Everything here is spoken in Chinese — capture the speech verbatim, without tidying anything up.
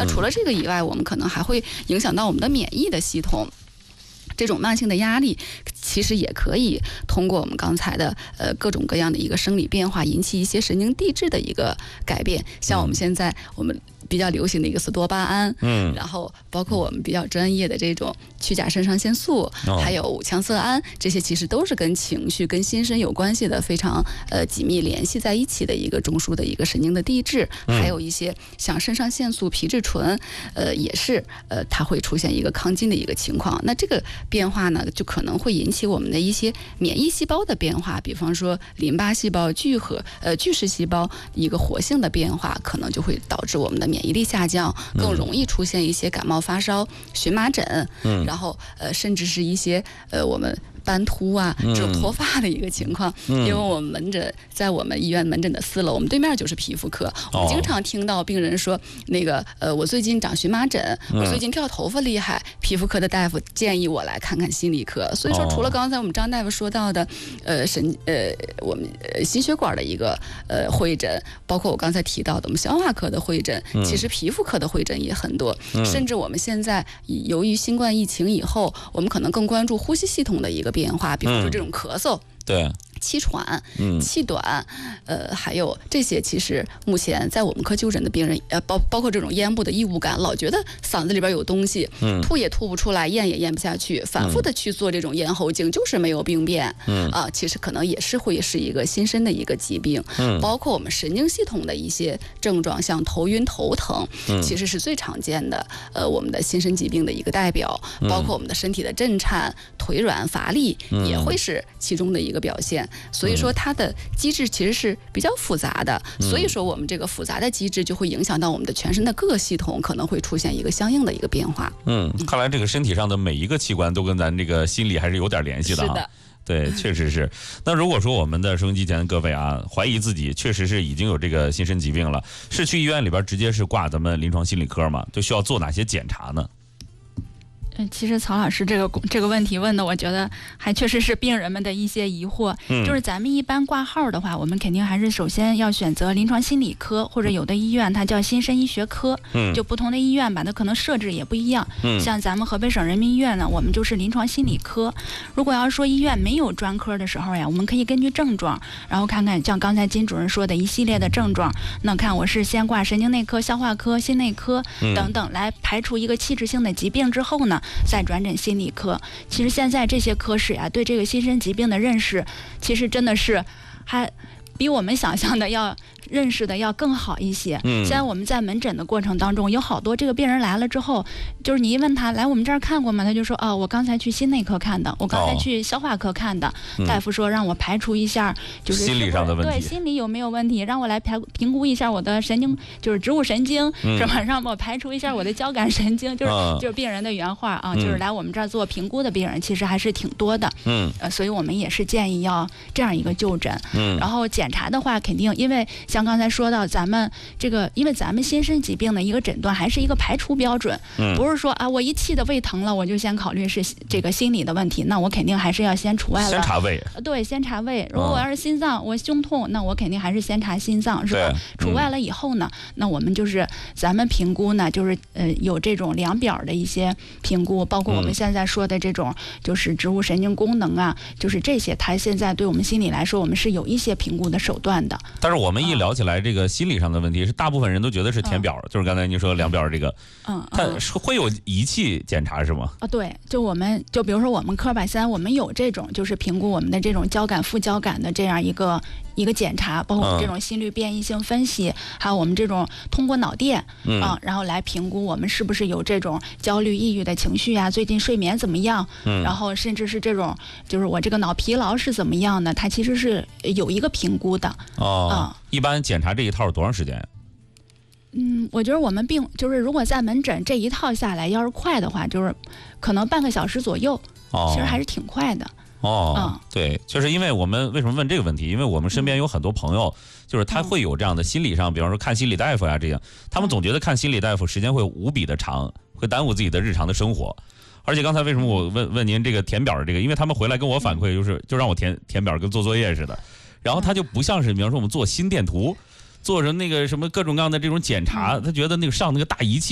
那除了这个以外，我们可能还会影响到我们的免疫的系统。这种慢性的压力，其实也可以通过我们刚才的呃各种各样的一个生理变化，引起一些神经递质的一个改变。像我们现在我们比较流行的一个斯多巴胺，嗯，然后包括我们比较专业的这种去甲肾上腺素，哦、还有五羟色胺，这些其实都是跟情绪、跟心身有关系的，非常呃紧密联系在一起的一个中枢的一个神经的递质。嗯、还有一些像肾上腺素、皮质醇，呃，也是呃它会出现一个亢进的一个情况。那这个变化呢，就可能会引起我们的一些免疫细胞的变化，比方说淋巴细胞、聚合呃巨噬细胞一个活性的变化，可能就会导致我们的免疫力下降，更容易出现一些感冒发烧、荨麻疹，嗯，然后呃甚至是一些呃我们斑秃啊，这种脱发的一个情况。嗯、因为我们门诊在我们医院门诊的四楼，我们对面就是皮肤科，我们经常听到病人说，那个呃，我最近长荨麻疹，我最近掉头发厉害，皮肤科的大夫建议我来看看心理科。所以说，除了刚才我们张大夫说到的，呃，神呃，我们呃心血管的一个呃会诊，包括我刚才提到的我们消化科的会诊，其实皮肤科的会诊也很多，嗯、甚至我们现在由于新冠疫情以后，我们可能更关注呼吸系统的一个变化，比方说这种咳嗽，嗯、 对。 气喘、气短，呃，还有这些，其实目前在我们科就诊的病人，呃，包包括这种咽部的异物感，老觉得嗓子里边有东西，嗯，吐也吐不出来，咽也咽不下去，反复的去做这种咽喉镜，就是没有病变，嗯啊，其实可能也是会是一个新生的一个疾病，嗯，包括我们神经系统的一些症状，像头晕、头疼，嗯，其实是最常见的，呃，我们的新生疾病的一个代表，包括我们的身体的震颤、腿软、乏力，也会是其中的一个表现。所以说它的机制其实是比较复杂的，嗯、所以说我们这个复杂的机制就会影响到我们的全身的各个系统，可能会出现一个相应的一个变化。 嗯，看来这个身体上的每一个器官都跟咱这个心理还是有点联系的哈。 是的。 对，确实是。那如果说我们的收音机前的各位啊，怀疑自己确实是已经有这个心身疾病了，是去医院里边直接是挂咱们临床心理科吗？就需要做哪些检查呢？ 嗯，其实曹老师这个这个问题问的，我觉得还确实是病人们的一些疑惑。嗯，就是咱们一般挂号的话，我们肯定还是首先要选择临床心理科，或者有的医院它叫新生医学科。嗯，就不同的医院吧，它可能设置也不一样。嗯，像咱们河北省人民医院呢，我们就是临床心理科。如果要是说医院没有专科的时候呀，我们可以根据症状，然后看看像刚才金主任说的一系列的症状，那看我是先挂神经内科、消化科、心内科等等，来排除一个器质性的疾病之后呢，再转诊心理科。其实现在这些科室呀，对这个新生疾病的认识，其实真的是还比我们想象的要认识的要更好一些。嗯，现在我们在门诊的过程当中，有好多这个病人来了之后，就是你一问他来我们这儿看过吗？他就说哦，我刚才去心内科看的，我刚才去消化科看的。哦、大夫说让我排除一下，就是心理上的问题， 对心理有没有问题，让我来排评估一下我的神经，就是植物神经，嗯、是吧？让我排除一下我的交感神经，就是、嗯、就是病人的原话啊，就是来我们这儿做评估的病人其实还是挺多的。嗯，呃，所以我们也是建议要这样一个就诊。嗯，然后检查的话，肯定因为像刚才说到咱们这个，因为咱们新生疾病的一个诊断还是一个排除标准，嗯、不是说啊我一气的胃疼了，我就先考虑是这个心理的问题，那我肯定还是要先除外了。 先查胃。 对，先查胃。如果我要是心脏，我胸痛，那我肯定还是先查心脏，是吧？除外了以后呢，那我们就是咱们评估呢，就是呃有这种量表的一些评估，包括我们现在说的这种就是植物神经功能啊，就是这些，它现在对我们心理来说，我们是有一些评估的手段的。 但是我们一聊起来这个心理上的问题，是大部分人都觉得是填表，嗯、就是刚才您说量表这个，嗯，它会有仪器检查是吗？ 啊，对，就我们就比如说我们科吧，现在我们有这种就是评估我们的这种交感副交感的这样一个一个检查，包括我们这种心率变异性分析，嗯、还有我们这种通过脑电，嗯、啊，然后来评估我们是不是有这种焦虑、抑郁的情绪啊，最近睡眠怎么样？嗯，然后甚至是这种就是我这个脑疲劳是怎么样的，它其实是有一个评估的。 哦，啊，一般检查这一套是多长时间？ 嗯，我觉得我们病就是如果在门诊这一套下来，要是快的话，就是可能半个小时左右，哦、其实还是挺快的。 哦，嗯、对，就是因为我们为什么问这个问题？因为我们身边有很多朋友，就是他会有这样的心理上，比方说看心理大夫呀，这样，他们总觉得看心理大夫时间会无比的长，会耽误自己的日常的生活。而且刚才为什么我问问您这个填表的这个？因为他们回来跟我反馈，就是就让我填填表跟做作业似的，然后他就不像是，比方说我们做心电图，做成那个什么各种各样的这种检查，他觉得那个上那个大仪器。